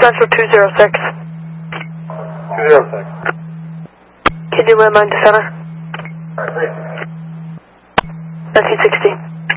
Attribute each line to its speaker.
Speaker 1: Central 206.
Speaker 2: 206.
Speaker 1: Can you landline to center? 1960.